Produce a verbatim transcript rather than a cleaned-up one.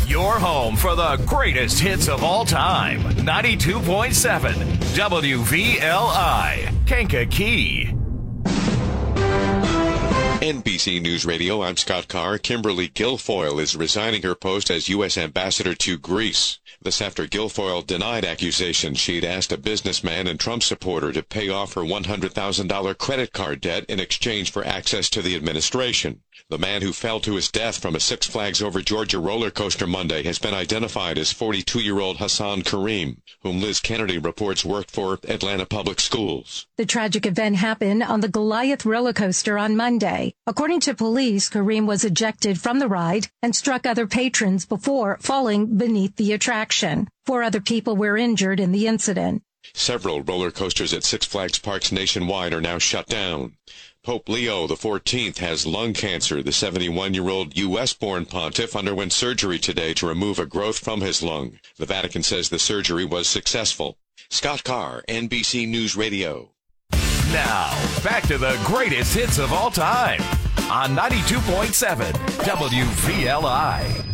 Your home for the greatest hits of all time. ninety-two point seven W V L I, Kankakee. N B C News Radio, I'm Scott Carr. Kimberly Guilfoyle is resigning her post as U S ambassador to Greece. This after Guilfoyle denied accusations she'd asked a businessman and Trump supporter to pay off her one hundred thousand dollars credit card debt in exchange for access to the administration. The man who fell to his death from a Six Flags Over Georgia roller coaster Monday has been identified as forty-two-year-old Hassan Kareem, whom Liz Kennedy reports worked for Atlanta Public Schools. The tragic event happened on the Goliath roller coaster on Monday. According to police, Kareem was ejected from the ride and struck other patrons before falling beneath the attraction. Four other people were injured in the incident. Several roller coasters at Six Flags parks nationwide are now shut down. Pope Leo the fourteenth has lung cancer. The seventy-one-year-old U S-born pontiff underwent surgery today to remove a growth from his lung. The Vatican says the surgery was successful. Scott Carr, N B C News Radio. Now, back to the greatest hits of all time on ninety-two point seven W V L I.